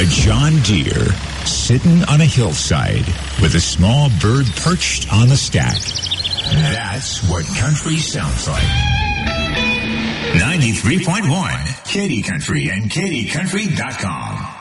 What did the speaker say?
A John Deere sitting on a hillside with a small bird perched on the stack. That's what country sounds like. 93.1 Katy Country and KatyCountry.com.